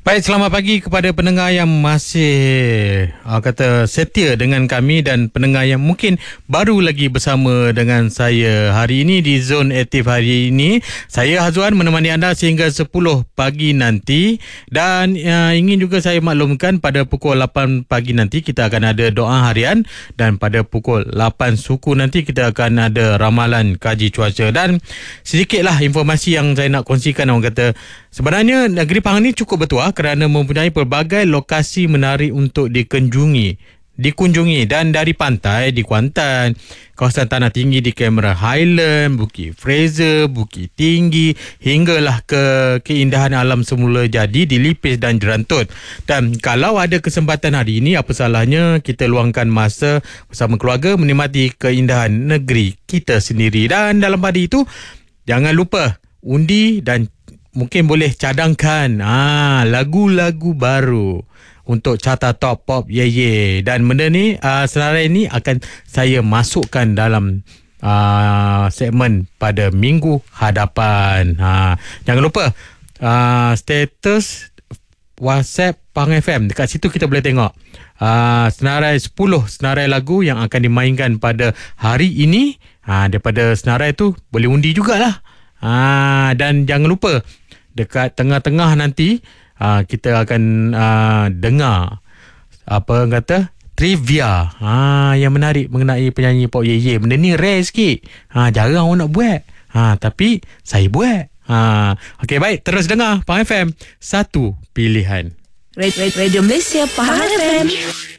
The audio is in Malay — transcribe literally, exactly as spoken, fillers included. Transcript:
Baik, selamat pagi kepada pendengar yang masih uh, kata setia dengan kami dan pendengar yang mungkin baru lagi bersama dengan saya hari ini di Zon Aktif hari ini. Saya Hazwan menemani anda sehingga sepuluh pagi nanti dan uh, ingin juga saya maklumkan pada pukul lapan pagi nanti kita akan ada doa harian dan pada pukul lapan suku nanti kita akan ada ramalan kaji cuaca. Dan sedikitlah informasi yang saya nak kongsikan. Orang kata sebenarnya negeri Pahang ni cukup bertuah kerana mempunyai pelbagai lokasi menarik untuk dikunjungi, dikunjungi dan dari pantai di Kuantan, kawasan tanah tinggi di Cameron Highland, Bukit Fraser, Bukit Tinggi hinggalah ke keindahan alam semula jadi di Lipis dan Jerantut. Dan kalau ada kesempatan hari ini, apa salahnya kita luangkan masa bersama keluarga menikmati keindahan negeri kita sendiri. Dan dalam pada itu, jangan lupa undi dan mungkin boleh cadangkan ah, lagu-lagu baru untuk carta top pop ye ye. Dan benda ni uh, senarai ni akan saya masukkan dalam uh, segmen pada minggu hadapan. Ha, jangan lupa uh, status WhatsApp Pahang F M. Dekat situ kita boleh tengok uh, senarai sepuluh senarai lagu yang akan dimainkan pada hari ini. Ha, daripada senarai tu boleh undi jugalah. Ha, dan jangan lupa dekat tengah-tengah nanti uh, kita akan uh, dengar apa kata trivia ha, yang menarik mengenai penyanyi pop ye ye. Benda ni rare sikit. Ha, jarang orang nak buat. Ha, tapi saya buat. Ha, okey, baik, terus dengar Pahang F M, satu pilihan. Radio Malaysia Pahang F M.